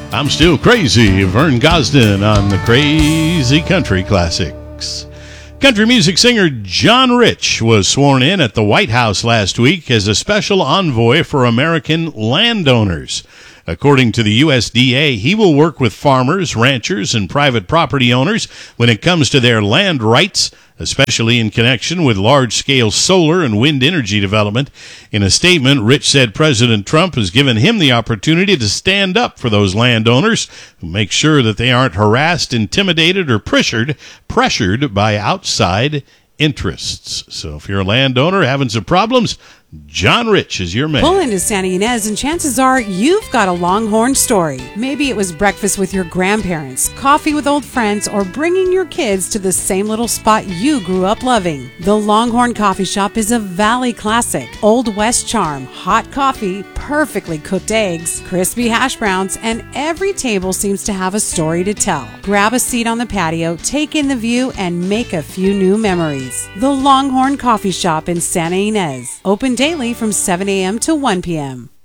I'm Still Crazy, Vern Gosdin on the Crazy Country Classics. Country music singer John Rich was sworn in at the White House last week as a special envoy for American landowners. According to the USDA, he will work with farmers, ranchers, and private property owners when it comes to their land rights, especially in connection with large-scale solar and wind energy development. In a statement, Rich said President Trump has given him the opportunity to stand up for those landowners who make sure that they aren't harassed, intimidated, or pressured by outside interests. So if you're a landowner having some problems, John Rich is your man. Pull into Santa Ynez and chances are you've got a Longhorn story. Maybe it was breakfast with your grandparents, coffee with old friends, or bringing your kids to the same little spot you grew up loving. The Longhorn Coffee Shop is a Valley classic. Old West charm, hot coffee, perfectly cooked eggs, crispy hash browns, and every table seems to have a story to tell. Grab a seat on the patio, take in the view, and make a few new memories. The Longhorn Coffee Shop in Santa Ynez. Open daily from 7 a.m. to 1 p.m.